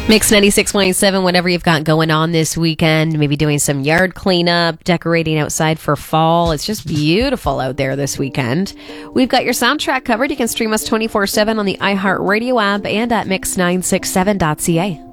Mix 96.7, whatever you've got going on this weekend, maybe doing some yard cleanup, decorating outside for fall. It's just beautiful out there this weekend. We've got your soundtrack covered. You can stream us 24/7 on the iHeartRadio app and at mix967.ca.